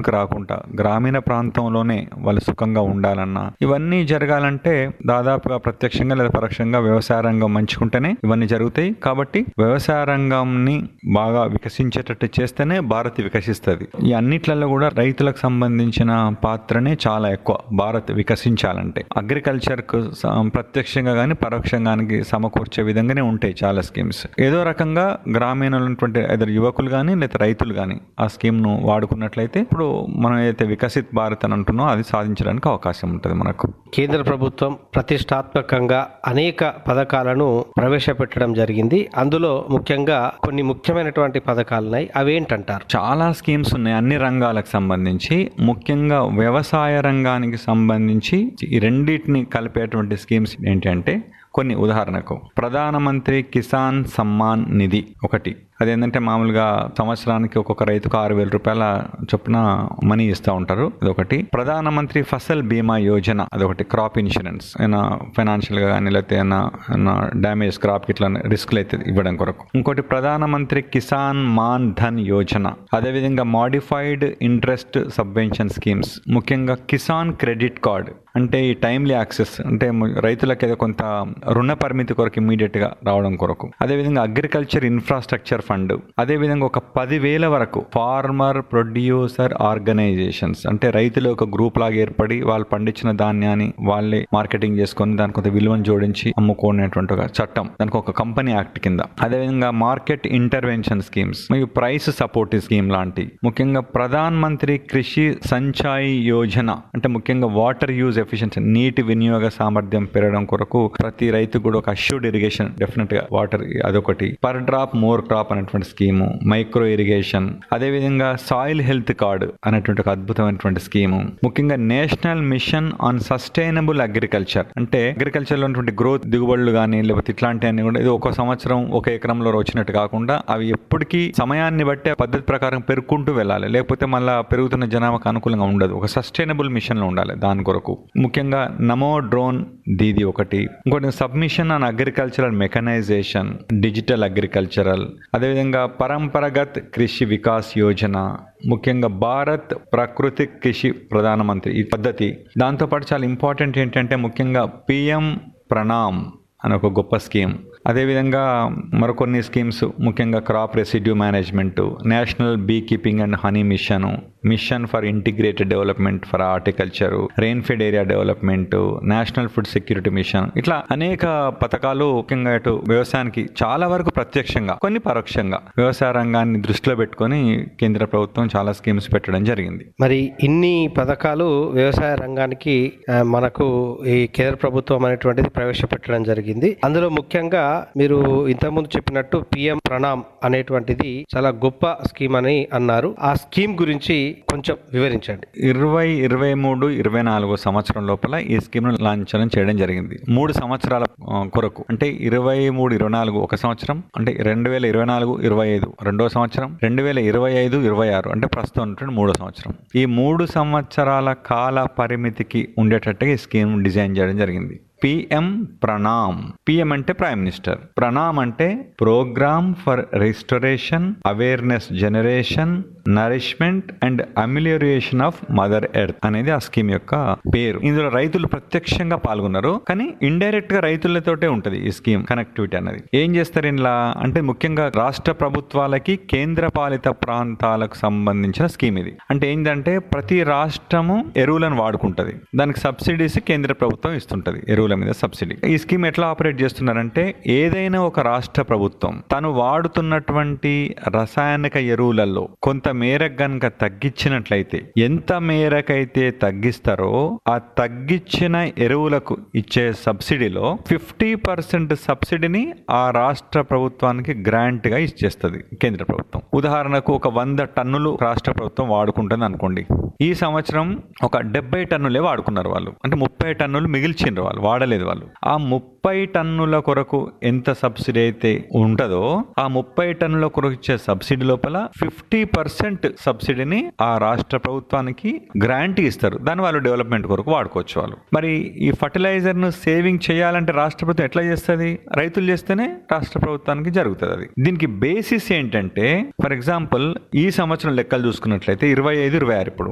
రాకుండా గ్రామీణ ప్రాంతంలోనే వాళ్ళు సుఖంగా ఉండాలన్నా ఇవన్నీ జరగాలంటే దాదాపుగా ప్రత్యక్షంగా లేదా పరోక్షంగా వ్యవసాయ రంగం మంచుకుంటేనే ఇవన్నీ జరుగుతాయి. కాబట్టి వ్యవసాయ రంగంని బాగా వికసించేటట్టు చేస్తేనే భారత్ వికసిస్తుంది. ఈ అన్నిట్లలో కూడా రైతులకు సంబంధించిన పాత్రనే చాలా ఎక్కువ. భారత్ వికసించాలంటే అగ్రికల్చర్ కు ప్రత్యక్షంగా కానీ పరోక్షంగా సమకూర్చే విధంగానే ఉంటాయి చాలా స్కీమ్స్. ఏదో రకంగా గ్రామీణంలో ఉన్నటువంటి యువకులు కానీ లేదా రైతులు కానీ ఆ స్కీమ్ ను వాడుకున్నట్లయితే ఇప్పుడు మనం ఏదైతే వికసిత్ భారత్ అని అంటున్నామో అది సాధించడానికి అవకాశం ఉంటుంది మనకు. కేంద్ర ప్రభుత్వం ప్రతిష్టాత్మకంగా అనేక పథకాలను ప్రవేశపెట్టడం జరిగింది. అందులో ముఖ్యంగా కొన్ని ముఖ్యమైనటువంటి పథకాలు ఉన్నాయి. అవేంటంటారు? చాలా స్కీమ్స్ ఉన్నాయి అన్ని రంగాలకు సంబంధించి. ముఖ్యంగా వ్యవసాయ రంగానికి సంబంధించి ఈ రెండింటిని కలిపేటువంటి స్కీమ్స్ ఏంటంటే కొన్ని ఉదాహరణకు ప్రధానమంత్రి కిసాన్ సమ్మాన్ నిధి ఒకటి. అదేంటంటే మామూలుగా సంవత్సరానికి ఒక్కొక్క రైతుకు 6,000 రూపాయల చొప్పున మనీ ఇస్తూ ఉంటారు. అదొకటి. ప్రధానమంత్రి ఫసల్ బీమా యోజన అదొకటి. క్రాప్ ఇన్సూరెన్స్ ఏమైనా ఫైనాన్షియల్ గా కానీ లేకపోతే ఏమైనా డ్యామేజ్ క్రాప్ ఇట్లా రిస్క్లు అయితే ఇవ్వడం కొరకు. ఇంకోటి ప్రధానమంత్రి కిసాన్ మాన్ ధన్ యోజన. అదేవిధంగా మాడిఫైడ్ ఇంట్రెస్ట్ సబ్వెన్షన్ స్కీమ్స్. ముఖ్యంగా కిసాన్ క్రెడిట్ కార్డ్ అంటే ఈ టైమ్లీ యాక్సెస్ అంటే రైతులకు ఏదో కొంత రుణ పరిమితి కొరకు ఇమీడియట్ గా రావడం కొరకు. అదేవిధంగా అగ్రికల్చర్ ఇన్ఫ్రాస్ట్రక్చర్ ఫండ్. అదేవిధంగా ఒక 10,000 వరకు ఫార్మర్ ప్రొడ్యూసర్ ఆర్గనైజేషన్స్ అంటే రైతులు ఒక గ్రూప్ లాగా ఏర్పడి వాళ్ళు పండించిన ధాన్యాన్ని వాళ్ళే మార్కెటింగ్ చేసుకొని దానికి కొంత విలువను జోడించి అమ్ముకునేటువంటి చట్టం, దానికి ఒక కంపెనీ యాక్ట్ కింద. అదేవిధంగా మార్కెట్ ఇంటర్వెన్షన్ స్కీమ్స్ మరియు ప్రైస్ సపోర్ట్ స్కీమ్ లాంటి. ముఖ్యంగా ప్రధాన్ మంత్రి కృషి సంచాయ్ యోజన అంటే ముఖ్యంగా వాటర్ యూజ్ ఎఫిషియన్సీ నీటి వినియోగ సామర్థ్యం పెరగడం కొరకు ప్రతి రైతు కూడా ఒక అష్యూర్డ్ ఇరిగేషన్ డెఫినెట్ గా వాటర్ అదొకటి. పర్ డ్రాప్ మోర్ క్రాప్ అనేటువంటి స్కీము. Micro irrigation. అదేవిధంగా సాయిల్ హెల్త్ కార్డ్ అనేటువంటి ఒక అద్భుతమైనటువంటి స్కీము. ముఖ్యంగా national mission on sustainable agriculture అంటే అగ్రికల్చర్ లో ఉన్నటువంటి గ్రోత్ దిగుబడులు కానీ లేకపోతే ఇట్లాంటివన్నీ కూడా ఇది ఒక సంవత్సరం ఒక ఎకరంలో వచ్చినట్టు కాకుండా అవి ఎప్పటికీ సమయాన్ని బట్టి ఆ పద్ధతి ప్రకారం పెరుగుకుంటూ వెళ్ళాలి. లేకపోతే మళ్ళీ పెరుగుతున్న జనాభాకు అనుకూలంగా ఉండదు. ఒక సస్టైనబుల్ మిషన్ లో ఉండాలి దాని కొరకు. ముఖ్యంగా నమో డ్రోన్ దీది ఒకటి. ఇంకోటి submission on agricultural mechanisation, digital agricultural. అదేవిధంగా పరంపరగత్ కృషి వికాస్ యోజన. ముఖ్యంగా భారత్ ప్రకృతి కృషి ప్రధానమంత్రి ఈ పద్ధతి. దాంతోపాటు చాలా ఇంపార్టెంట్ ఏంటంటే ముఖ్యంగా పిఎం ప్రణామ్ అని ఒక గొప్ప స్కీమ్. అదేవిధంగా మరికొన్ని స్కీమ్స్ ముఖ్యంగా crop residue management, national be keeping and honey machine, mission for integrated development for horticulture, rain fed area development, national food security mission. ఇట్లా అనేక పథకాలు ముఖ్యంగా ఇటు వ్యవసాయానికి చాలా వరకు ప్రత్యక్షంగా కొన్ని పరోక్షంగా వ్యవసాయ రంగాన్ని దృష్టిలో పెట్టుకొని కేంద్ర ప్రభుత్వం చాలా స్కీమ్స్ పెట్టడం జరిగింది. మరి ఇన్ని పథకాలు వ్యవసాయ రంగానికి మనకు ఈ కేంద్ర ప్రభుత్వం అనేటువంటిది ప్రవేశపెట్టడం జరిగింది. అందులో ముఖ్యంగా మీరు ఇంతకుముందు చెప్పినట్టు పిఎం ప్రణామ్ అనేటువంటిది చాలా గొప్ప స్కీమ్ అని అన్నారు. ఆ స్కీమ్ గురించి కొంచెం వివరించండి. 2023-24 సంవత్సరం లోపల ఈ స్కీమ్ ను లాంఛనం చేయడం జరిగింది. 3 సంవత్సరాల కొరకు అంటే 23-24 ఒక సంవత్సరం, అంటే 2024-25 రెండో సంవత్సరం, 2025-26 అంటే ప్రస్తుతం ఉన్నటువంటి 3వ సంవత్సరం. ఈ 3 సంవత్సరాల కాల పరిమితికి ఉండేటట్టుగా ఈ స్కీమ్ డిజైన్ చేయడం జరిగింది. పిఎం ప్రణామ్. పిఎం అంటే ప్రైమ్ మినిస్టర్, ప్రణామ్ అంటే programme for restoration, awareness generation, nourishment and అమిలియరేషన్ of mother earth అనేది ఆ స్కీమ్ యొక్క పేరు. ఇందులో రైతులు ప్రత్యక్షంగా పాల్గొన్నారు, కానీ ఇండైరెక్ట్ గా రైతులతోటే ఉంటది ఈ స్కీమ్ కనెక్టివిటీ అనేది. ఏం చేస్తారు ఇలా అంటే ముఖ్యంగా రాష్ట్ర ప్రభుత్వాలకి కేంద్ర పాలిత ప్రాంతాలకు సంబంధించిన స్కీమ్ ఇది. అంటే ఏంటంటే ప్రతి రాష్ట్రము ఎరువులను వాడుకుంటది, దానికి సబ్సిడీస్ కేంద్ర ప్రభుత్వం ఇస్తుంటది ఎరువుల మీద సబ్సిడీ. ఈ స్కీమ్ ఎట్లా ఆపరేట్ చేస్తున్నారంటే ఏదైనా ఒక రాష్ట్ర ప్రభుత్వం తను వాడుతున్నటువంటి రసాయనిక ఎరువులలో కొంత మేరకు గనక తగ్గించినట్లయితే, ఎంత మేరకైతే తగ్గిస్తారో ఆ తగ్గించిన ఎరువులకు ఇచ్చే సబ్సిడీలో 50% సబ్సిడీని ఆ రాష్ట్ర ప్రభుత్వానికి గ్రాంట్ గా ఇచ్చేస్తుంది కేంద్ర ప్రభుత్వం. ఉదాహరణకు ఒక 100 టన్నులు రాష్ట్ర ప్రభుత్వం వాడుకుంటుంది అనుకోండి. ఈ సంవత్సరం ఒక 70 టన్నులే వాడుకున్నారు వాళ్ళు, అంటే 30 టన్నులు మిగిల్చిండ్రు వాళ్ళు, వాడలేదు వాళ్ళు. ఆ 30 టన్నుల కొరకు ఎంత సబ్సిడీ అయితే ఉంటుందో ఆ 30 టన్నుల కొరకు ఇచ్చే సబ్సిడీ లోపల 50% సబ్సిడీని ఆ రాష్ట్ర ప్రభుత్వానికి గ్రాంట్ ఇస్తారు. దాని వాళ్ళు డెవలప్మెంట్ కొరకు వాడుకోవచ్చు వాళ్ళు. మరి ఈ ఫర్టిలైజర్ ను సేవింగ్ చేయాలంటే రాష్ట్ర ప్రభుత్వం ఎట్లా చేస్తుంది? రైతులు చేస్తేనే రాష్ట్ర ప్రభుత్వానికి జరుగుతుంది అది. దీనికి బేసిస్ ఏంటంటే ఫర్ ఎగ్జాంపుల్ ఈ సంవత్సరం లెక్కలు చూసుకున్నట్లయితే 25-26 ఇప్పుడు